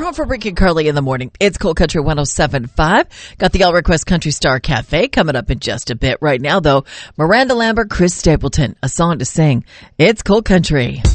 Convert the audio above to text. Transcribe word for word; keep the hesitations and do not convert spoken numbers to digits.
home for Rick and Carly in the morning. It's Cool Country one oh seven point five. Got the All Request Country Star Cafe coming up in just a bit. Right now, though, Miranda Lambert, Chris Stapleton, a song to sing. It's Cool Country.